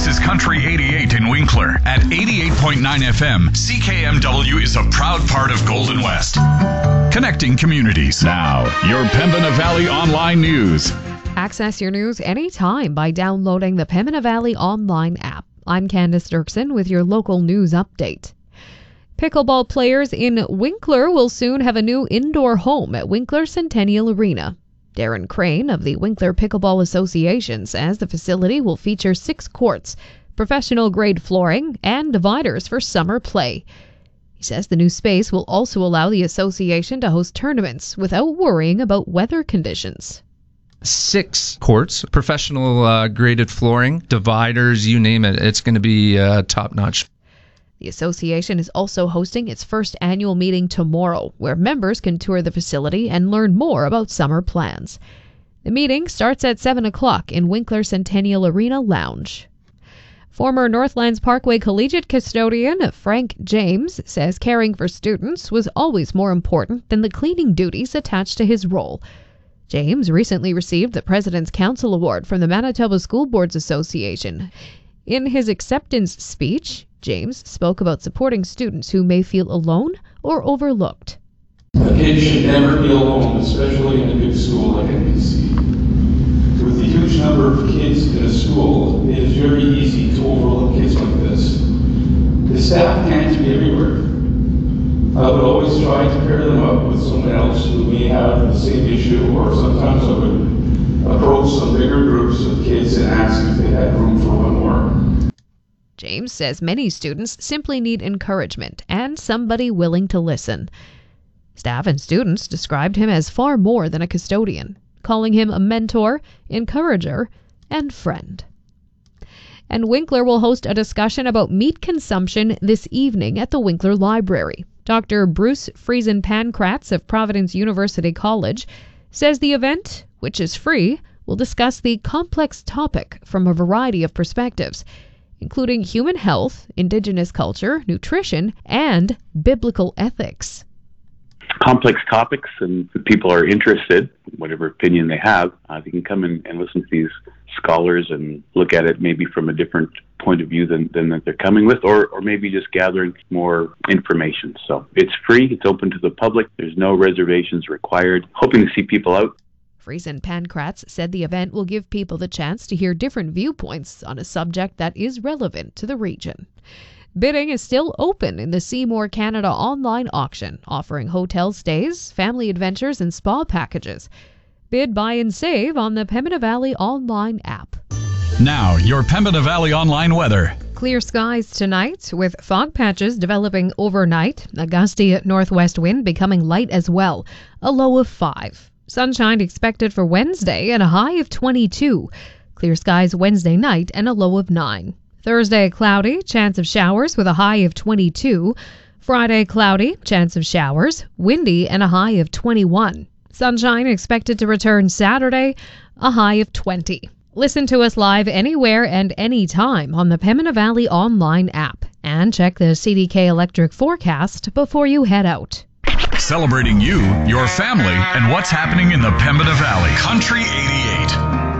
This is Country 88 in Winkler. At 88.9 FM, CKMW is a proud part of Golden West. Connecting communities. Now, your Pembina Valley Online News. Access your news anytime by downloading the Pembina Valley Online app. I'm Candace Dirksen with your local news update. Pickleball players in Winkler will soon have a new indoor home at Winkler Centennial Arena. Darren Crane of the Winkler Pickleball Association says the facility will feature 6 courts, professional-grade flooring, and dividers for summer play. He says the new space will also allow the association to host tournaments without worrying about weather conditions. 6 courts, professional graded flooring, dividers, you name it. It's going to be top-notch. The association is also hosting its first annual meeting tomorrow, where members can tour the facility and learn more about summer plans. The meeting starts at 7 o'clock in Winkler Centennial Arena Lounge. Former Northlands Parkway Collegiate custodian Frank James says caring for students was always more important than the cleaning duties attached to his role. James recently received the President's Council Award from the Manitoba School Boards Association. In his acceptance speech, James spoke about supporting students who may feel alone or overlooked. A kid should never be alone, especially in a big school like NBC. With the huge number of kids in a school, it is very easy to overlook kids like this. The staff can't be everywhere. I would always try to pair them up with someone else who may have the same issue, or sometimes I would approach some bigger groups of kids and ask if they had room for one more. James says many students simply need encouragement and somebody willing to listen. Staff and students described him as far more than a custodian, calling him a mentor, encourager, and friend. And Winkler will host a discussion about meat consumption this evening at the Winkler Library. Dr. Bruce Friesen-Pankratz of Providence University College says the event, which is free, will discuss the complex topic from a variety of perspectives, including human health, Indigenous culture, nutrition, and biblical ethics. Complex topics, and if people are interested, whatever opinion they have, they can come in and listen to these scholars and look at it maybe from a different point of view than that they're coming with, or maybe just gathering more information. So it's free, it's open to the public, there's no reservations required. Hoping to see people out. Friesen-Pankratz said the event will give people the chance to hear different viewpoints on a subject that is relevant to the region. Bidding is still open in the Seymour Canada online auction, offering hotel stays, family adventures, and spa packages. Bid, buy, and save on the Pembina Valley Online app. Now, your Pembina Valley Online weather. Clear skies tonight, with fog patches developing overnight, a gusty northwest wind becoming light as well, a low of 5. Sunshine expected for Wednesday and a high of 22. Clear skies Wednesday night and a low of 9. Thursday cloudy, chance of showers with a high of 22. Friday cloudy, chance of showers, windy and a high of 21. Sunshine expected to return Saturday, a high of 20. Listen to us live anywhere and anytime on the Pembina Valley Online app, and check the CDK Electric forecast before you head out. Celebrating you, your family, and what's happening in the Pembina Valley. Country 88.